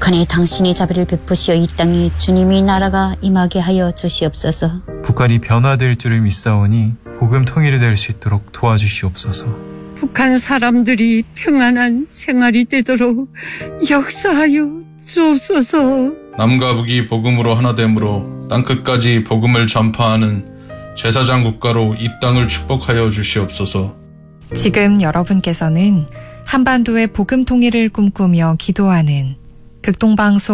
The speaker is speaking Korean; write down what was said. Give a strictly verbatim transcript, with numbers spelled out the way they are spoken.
북한에 당신이 자비를 베푸시어 이 땅에 주님의 나라가 임하게 하여 주시옵소서. 북한이 변화될 줄을 믿사오니 복음 통일이 될 수 있도록 도와주시옵소서. 북한 사람들이 평안한 생활이 되도록 역사하여 주옵소서. 남과 북이 복음으로 하나됨으로 땅끝까지 복음을 전파하는 제사장 국가로 이 땅을 축복하여 주시옵소서. 지금 여러분께서는 한반도의 복음 통일을 꿈꾸며 기도하는 극동방송